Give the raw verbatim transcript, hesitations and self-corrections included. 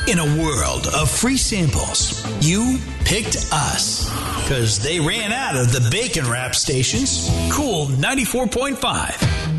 In a world of free samples, you picked us because they ran out of the bacon wrap stations. Cool ninety-four point five.